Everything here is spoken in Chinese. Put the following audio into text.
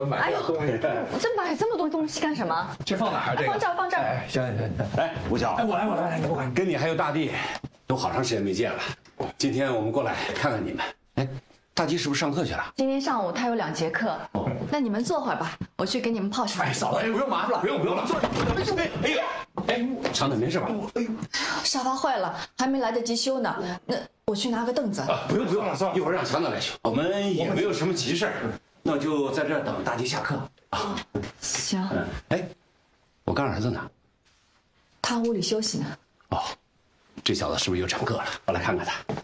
哎呦，这买这么多东西干什么？ 这放哪儿？这个放这儿，放这儿。 哎，行。 哎，吴晓， 哎，我来，你快。 跟你还有大地，都好长时间没见了。今天我们过来看看你们。哎，大吉是不是上课去了？ 今天上午他有2节课。那你们坐会儿吧，我去给你们泡茶。 哎，嫂子，不用麻烦了，不用了，坐。哎， 长子没事吧？ 哎呦， 沙发坏了，还没来得及修呢。那我去拿个凳子。 不用了，一会儿让强子来修。我们也没有什么急事儿，那就在这儿等大吉下课啊。 行。 哎，我干儿子呢？ 他屋里休息呢。 哦，这小子是不是又长个了？我来看看他。